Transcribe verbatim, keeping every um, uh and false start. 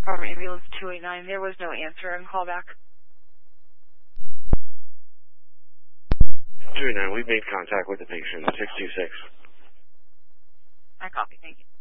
From ambulance two eight nine, there was no answer and call back. two eight nine, we've made contact with the patient, six two six. I copy, thank you.